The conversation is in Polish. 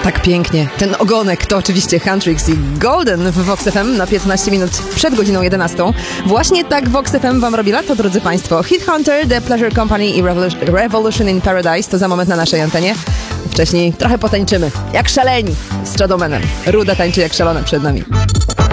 Tak pięknie. Ten ogonek to oczywiście Huntrix i Golden w Vox FM na 15 minut przed godziną 11. Właśnie tak Vox FM wam robi lato, drodzy państwo. Hit Hunter, The Pleasure Company i Revolution in Paradise to za moment na naszej antenie. Wcześniej trochę potańczymy, jak szaleni z Shadowmanem. Ruda tańczy jak szalona przed nami.